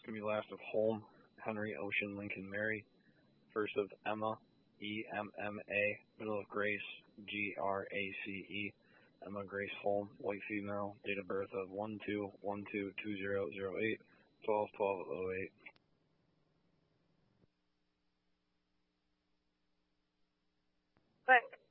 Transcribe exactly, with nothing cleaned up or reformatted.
going to be last of Holm, Henry, Ocean, Lincoln, Mary. First of Emma, E M M A. Middle of Grace, G R A C E. Emma Grace Holm, white female, date of birth of one two one two two zero zero eight, twelve twelve oh eight. Quick.